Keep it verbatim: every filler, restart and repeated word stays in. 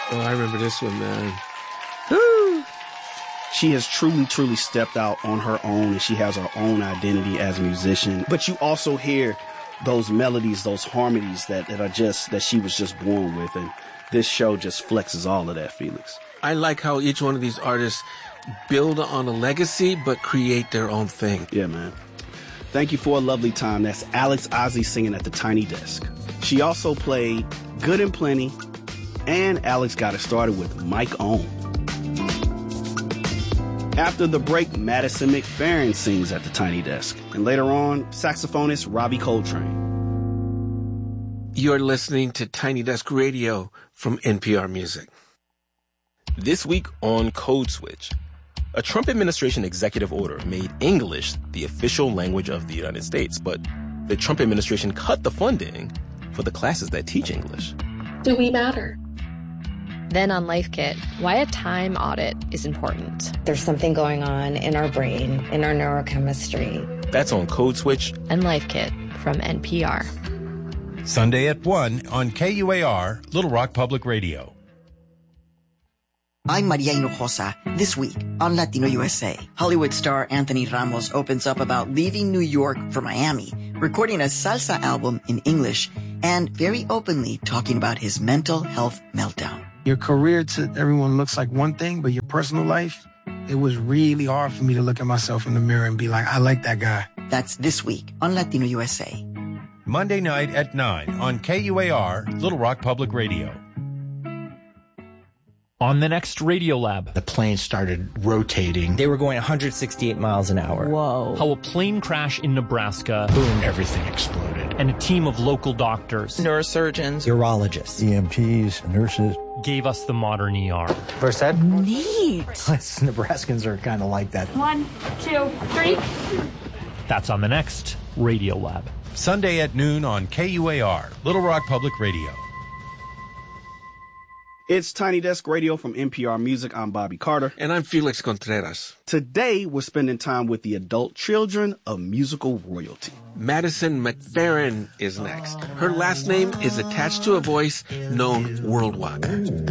Oh, I remember this one, man. Woo! She has truly, truly stepped out on her own, and she has her own identity as a musician. But you also hear those melodies, those harmonies that, that are just, that she was just born with. And this show just flexes all of that, Felix. I like how each one of these artists build on a legacy, but create their own thing. Yeah, man. Thank you for a lovely time. That's Alex Ozzie singing at the Tiny Desk. She also played Good and Plenty, and Alex got it started with Mike Ohm. After the break, Madison McFerrin sings at the Tiny Desk. And later on, saxophonist Robbie Coltrane. You're listening to Tiny Desk Radio from N P R Music. This week on Code Switch, a Trump administration executive order made English the official language of the United States, but the Trump administration cut the funding for the classes that teach English. Do we matter? Then on Life Kit, why a time audit is important. There's something going on in our brain, in our neurochemistry. That's on Code Switch and Life Kit from N P R. Sunday at one on K U A R, Little Rock Public Radio. I'm Maria Hinojosa. This week on Latino U S A, Hollywood star Anthony Ramos opens up about leaving New York for Miami, recording a salsa album in English, and very openly talking about his mental health meltdown. Your career to everyone looks like one thing, but your personal life, it was really hard for me to look at myself in the mirror and be like, I like that guy. That's this week on Latino U S A. Monday night at nine on K U A R, Little Rock Public Radio. On the next Radiolab, the plane started rotating. They were going one hundred sixty-eight miles an hour. Whoa. How a plane crash in Nebraska. Boom, everything exploded. And a team of local doctors, neurosurgeons, urologists, E M Ts, nurses, gave us the modern E R. First Ed? Neat. Nebraskans are kind of like that. One, two, three. That's on the next Radiolab. Sunday at noon on K U A R, Little Rock Public Radio. It's Tiny Desk Radio from N P R Music. I'm Bobby Carter. And I'm Felix Contreras. Today, we're spending time with the adult children of musical royalty. Madison McFerrin is next. Her last name is attached to a voice known worldwide.